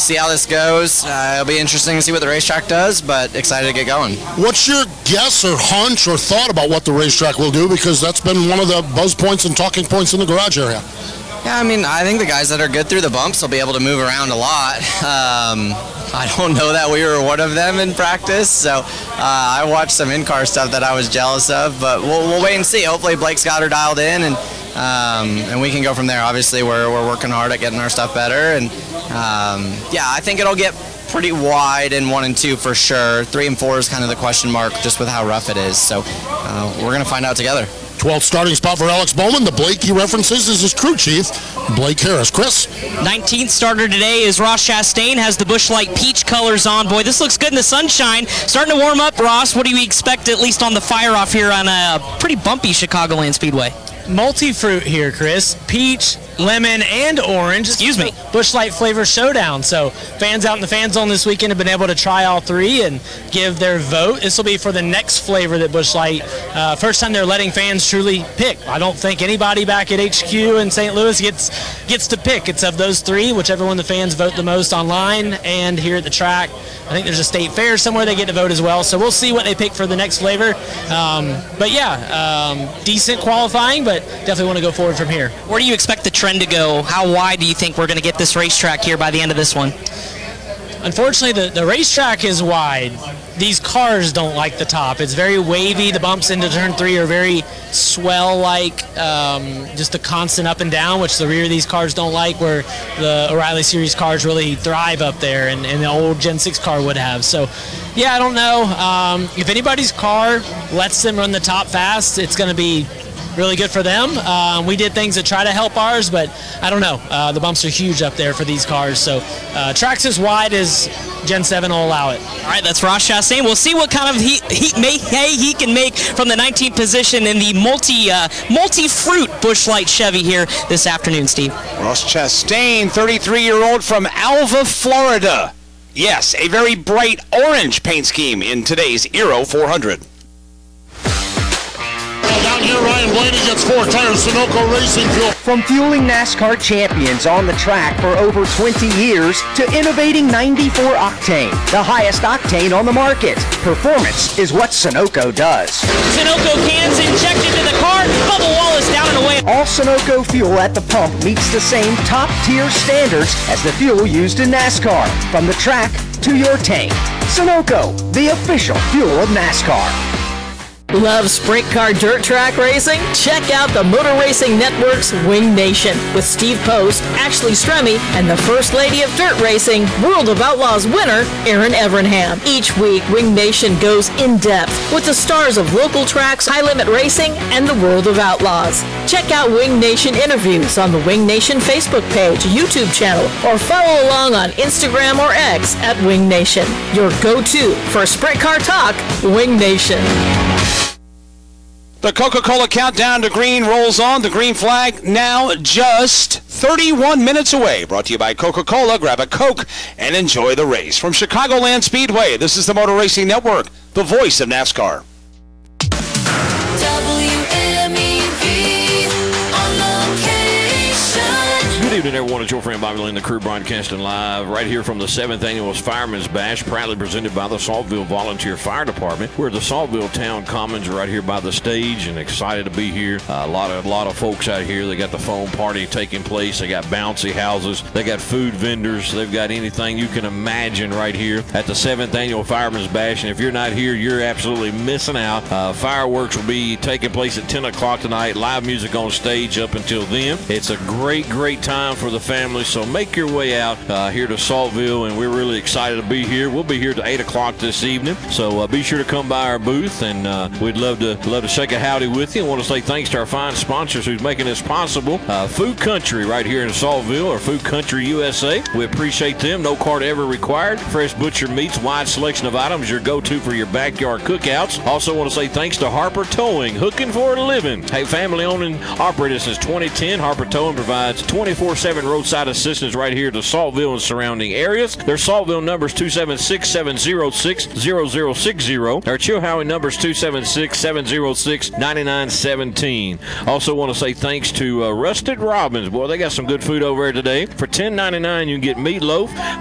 see how this goes. It'll be interesting to see what the racetrack does, but excited to get going. What's your guess or hunch or thought about what the racetrack will do? Because that's been one of the buzz points and talking points in the garage area. Yeah, I mean, I think the guys that are good through the bumps will be able to move around a lot. I don't know that we were one of them in practice, so I watched some in-car stuff that I was jealous of, but we'll wait and see. Hopefully Blake's got her dialed in, and we can go from there. Obviously, we're working hard at getting our stuff better, and yeah, I think it'll get pretty wide in 1 and 2 for sure. 3 and 4 is kind of the question mark just with how rough it is, so we're going to find out together. 12th starting spot for Alex Bowman. The Blake he references is his crew chief, Blake Harris. Chris? 19th starter today is Ross Chastain, has the Busch Light peach colors on. Boy, this looks good in the sunshine. Starting to warm up, Ross. What do you expect, at least on the fire-off here on a pretty bumpy Chicagoland Speedway? Multi-fruit here, Chris. Peach, lemon, and orange. Excuse me. Busch Light flavor showdown. So fans out in the fan zone this weekend have been able to try all three and give their vote. This will be for the next flavor that Busch Light, first time they're letting fans truly pick. I don't think anybody back at HQ in St. Louis gets to pick. It's of those three, whichever one the fans vote the most online and here at the track. I think there's a state fair somewhere they get to vote as well. So we'll see what they pick for the next flavor. But yeah, decent qualifying, but definitely want to go forward from here. Where do you expect the trend to go? How wide do you think we're going to get this racetrack here by the end of this one? Unfortunately, the racetrack is wide. These cars don't like the top. It's very wavy. The bumps into turn 3 are very swell-like, just a constant up and down, which the rear of these cars don't like, where the O'Reilly Series cars really thrive up there, and the old Gen 6 car would have. So, yeah, I don't know. If anybody's car lets them run the top fast, it's going to be really good for them. We did things to try to help ours, but I don't know. The bumps are huge up there for these cars. So tracks as wide as Gen 7 will allow it. All right, that's Ross Chastain. We'll see what kind of hay he can make from the 19th position in the multi-fruit Busch Light Chevy here this afternoon, Steve. Ross Chastain, 33-year-old from Alva, Florida. Yes, a very bright orange paint scheme in today's Aero 400. Down here, Ryan Blaney gets 4 tires, Sunoco Racing Fuel. From fueling NASCAR champions on the track for over 20 years to innovating 94 octane, the highest octane on the market. Performance is what Sunoco does. Sunoco cans injected into the car. Bubba Wallace down and away. All Sunoco fuel at the pump meets the same top-tier standards as the fuel used in NASCAR. From the track to your tank. Sunoco, the official fuel of NASCAR. Love sprint car dirt track racing? Check out the Motor Racing Network's Wing Nation with Steve Post, Ashley Stremme, and the First Lady of Dirt Racing, World of Outlaws winner, Erin Evernham. Each week, Wing Nation goes in-depth with the stars of local tracks, High Limit Racing, and the World of Outlaws. Check out Wing Nation interviews on the Wing Nation Facebook page, YouTube channel, or follow along on Instagram or X at Wing Nation. Your go-to for sprint car talk, Wing Nation. The Coca-Cola countdown to green rolls on. The green flag now just 31 minutes away. Brought to you by Coca-Cola. Grab a Coke and enjoy the race. From Chicagoland Speedway, this is the Motor Racing Network, the voice of NASCAR. Good evening, everyone. It's your friend Bobby Lane, the crew broadcasting live right here from the 7th Annual Fireman's Bash, proudly presented by the Saltville Volunteer Fire Department. We're at the Saltville Town Commons right here by the stage, and excited to be here. A lot of folks out here. They got the foam party taking place. They got bouncy houses. They got food vendors. They've got anything you can imagine right here at the 7th Annual Fireman's Bash. And if you're not here, you're absolutely missing out. Fireworks will be taking place at 10 o'clock tonight. Live music on stage up until then. It's a great time for the family, so make your way out here to Saltville, and we're really excited to be here. We'll be here till 8 o'clock this evening, so be sure to come by our booth, and we'd love to shake a howdy with you. I want to say thanks to our fine sponsors who's making this possible. Food Country right here in Saltville, or Food Country USA. We appreciate them. No card ever required. Fresh butcher meats, wide selection of items, your go-to for your backyard cookouts. Also want to say thanks to Harper Towing, hooking for a living. Hey, family owned and operated since 2010. Harper Towing provides 24/7 roadside assistance right here to Saltville and surrounding areas. Their Saltville number is 276-706-0060. Our Chilhowie number is 276-706-9917. Also want to say thanks to Rusted Robins. Boy, they got some good food over there today. For $10.99, you can get meatloaf,